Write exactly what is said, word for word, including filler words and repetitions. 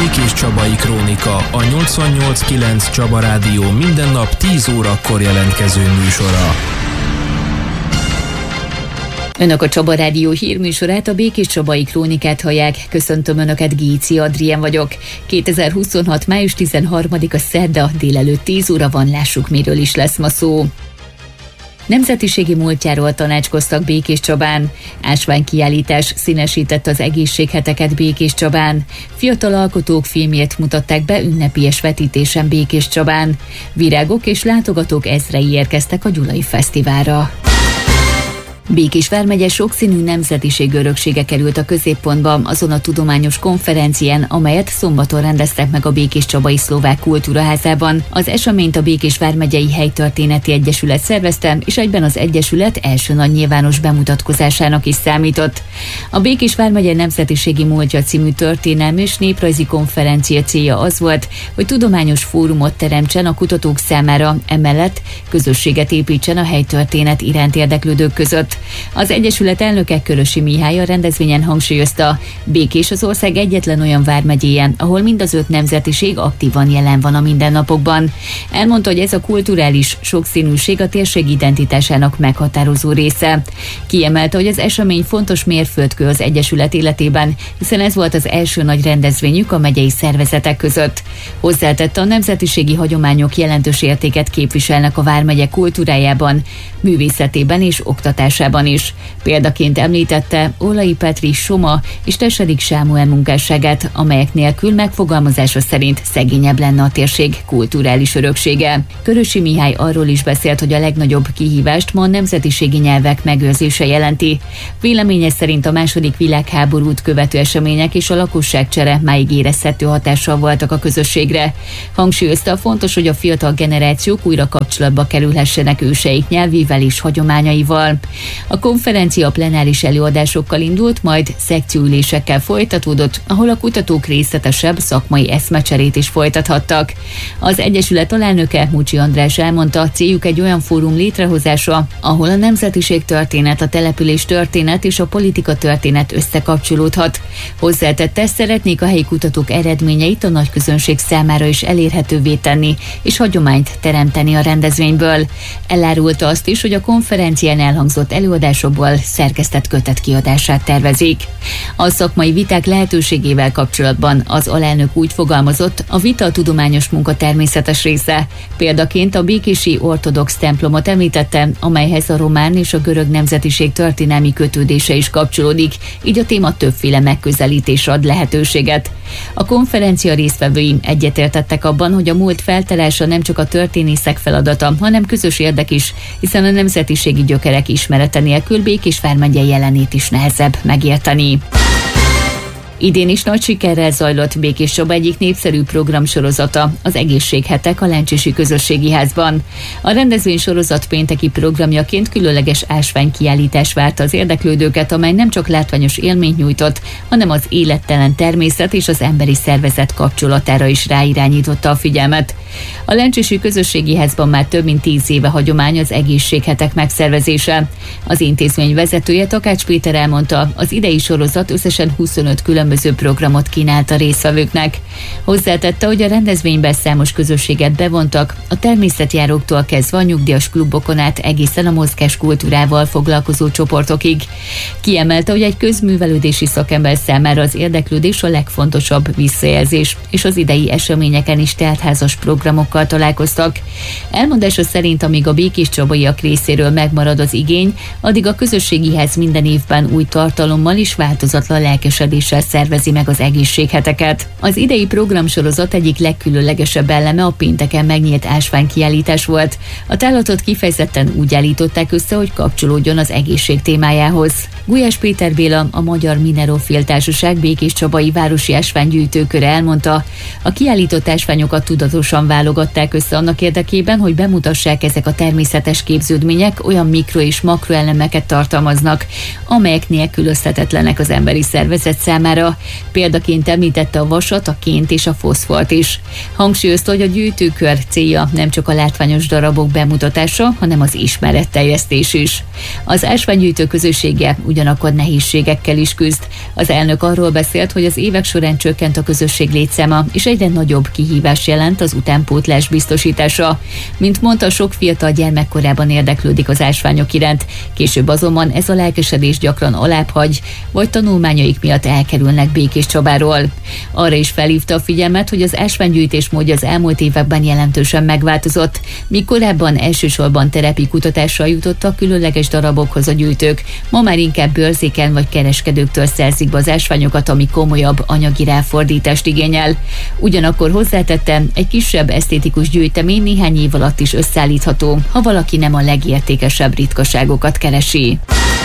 Békés Csabai Krónika, a nyolcvannyolc kilenc Csaba Rádió minden nap tíz órakor jelentkező műsora. Önök a Csaba Rádió hírműsorát, a Békés Csabai Krónikát hallják. Köszöntöm Önöket, Géci Adrien vagyok. kétezer-huszonhat. május tizenharmadika szerda, délelőtt tíz óra van, lássuk, miről is lesz ma szó. Nemzetiségi múltjáról tanácskoztak Békéscsabán. Ásványkiállítás színesített az egészségheteket Békéscsabán. Fiatal alkotók filmjét mutatták be ünnepélyes vetítésen Békéscsabán. Virágok és látogatók ezrei érkeztek a Gyulai Fesztiválra. Békés vármegye sokszínű nemzetiség öröksége került a középpontba azon a tudományos konferencián, amelyet szombaton rendeztek meg a Békéscsabai Szlovák Kultúraházában. Az eseményt a Békés vármegyei Helytörténeti Egyesület szervezte, és egyben az egyesület első nagy nyilvános bemutatkozásának is számított. A Békés vármegye nemzetiségi múltja című történelmi és néprajzi konferencia célja az volt, hogy tudományos fórumot teremtsen a kutatók számára, emellett közösséget építsen a helytörténet iránt érdeklődők között. Az egyesület elnöke, Körösi Mihály a rendezvényen hangsúlyozta, Békés az ország egyetlen olyan vármegyéje, ahol mind az öt nemzetiség aktívan jelen van a mindennapokban. Elmondta, hogy ez a kulturális sokszínűség a térség identitásának meghatározó része. Kiemelte, hogy az esemény fontos mérföldkő az egyesület életében, hiszen ez volt az első nagy rendezvényük a megyei szervezetek között. Hozzátette, a nemzetiségi hagyományok jelentős értéket képviselnek a vármegye kultúrájában, művészetében és oktatásában is. Példaként említette Olai Petri Soma és Tesedik Sámuel munkásságát, amelyek nélkül megfogalmazása szerint szegényebb lenne a térség kulturális öröksége. Körösi Mihály arról is beszélt, hogy a legnagyobb kihívást ma a nemzetiségi nyelvek megőrzése jelenti. Véleménye szerint a második világháborút követő események és a lakosságcsere máig érezhető hatással voltak a közösségre. Hangsúlyozta, fontos, hogy a fiatal generációk újra kapcsolatba kerülhessenek őseik nyelvével és hagyományaival. A konferencia plenáris előadásokkal indult, majd szekcióülésekkel folytatódott, ahol a kutatók részletesebb szakmai eszmecserét is folytathattak. Az egyesület alelnöke, Mucsi András elmondta, céljuk egy olyan fórum létrehozása, ahol a nemzetiség történet, a település történet és a politika történet összekapcsolódhat. Hozzátette, szeretnék a helyi kutatók eredményeit a nagyközönség számára is elérhetővé tenni, és hagyományt teremteni a rendezvényből. Elárulta azt is, hogy a konferencián elhangzott előadásokból szerkesztett kötet kiadását tervezik. A szakmai viták lehetőségével kapcsolatban az alelnök úgy fogalmazott, a vita a tudományos munka természetes része. Példaként a békési ortodox templomot említette, amelyhez a román és a görög nemzetiség történelmi kötődése is kapcsolódik, így a téma többféle megközelítés ad lehetőséget. A konferencia résztvevői egyetértettek abban, hogy a múlt feltárása nem csak a történészek feladata, hanem közös érdek is, hiszen a nemzetiségi gyökerek ismerete nélkül Békés vármegye jelenét is nehezebb megérteni. Idén is nagy sikerrel zajlott Békéscsaba egyik népszerű programsorozata, az Egészséghetek a Lencsésy Közösségi Házban. A rendezvény sorozat pénteki programjaként különleges ásványkiállítás várta az érdeklődőket, amely nem csak látványos élményt nyújtott, hanem az élettelen természet és az emberi szervezet kapcsolatára is ráirányította a figyelmet. A Lencsésy Közösségi Házban már több mint tíz éve hagyomány az egészséghetek megszervezése. Az intézmény vezetője, Takács Péter elmondta, az idei sorozat összesen huszonöt különböző programot kínált a résztvevőknek. Hozzátette, hogy a rendezvényben számos közösséget bevontak, a természetjáróktól kezdve a nyugdíjas klubokon át egészen a mozgáskultúrával foglalkozó csoportokig. Kiemelte, hogy egy közművelődési szakember számára az érdeklődés a legfontosabb visszajelzés, és az idei eseményeken is teltházas programokkal találkoztak. Elmondása szerint, amíg a békéscsabaiak részéről megmarad az igény, addig a közösségi ház minden évben új tartalommal és változatlan lelkesedéssel szervezi meg az egészségheteket. Az idei programsorozat egyik legkülönlegesebb eleme a pénteken megnyílt ásványkiállítás volt. A tárlatot kifejezetten úgy állították össze, hogy kapcsolódjon az egészség témájához. Gulyás Péter Béla, a Magyar Minerofil Társaság Békéscsabai városi ásványgyűjtőköre elmondta, a kiállított ásványokat tudatosan válogatták össze annak érdekében, hogy bemutassák, ezek a természetes képződmények olyan mikro- és makroelemeket tartalmaznak, amelyek nélkülözhetetlenek az emberi szervezet számára. Példaként említette a vasat, a ként és a foszfort is. Hangsúlyozta, hogy a gyűjtőkör célja nem csak a látványos darabok bemutatása, hanem az ismeretterjesztés is. Az ásványgyűjtő közössége ugyanakkor nehézségekkel is küzd. Az elnök arról beszélt, hogy az évek során csökkent a közösség létszáma, és egyre nagyobb kihívás jelent az utánpótlás biztosítása. Mint mondta, sok fiatal gyermekkorában érdeklődik az ásványok iránt, később azonban ez a lelkesedés gyakran alábbhagy, vagy tanulmányaik miatt elkerülnek Békéscsabáról. Arra is felhívta a figyelmet, hogy az ásványgyűjtés módja az elmúlt években jelentősen megváltozott, míg korábban elsősorban terepi kutatással jutottak különleges darabokhoz a gyűjtők, ma már inkább bőrzéken vagy kereskedőktől szerzik be az ásványokat, ami komolyabb anyagi ráfordítást igényel. Ugyanakkor hozzátette, egy kisebb esztétikus gyűjtemény néhány év alatt is összeállítható, ha valaki nem a legértékesebb ritkaságokat keresi.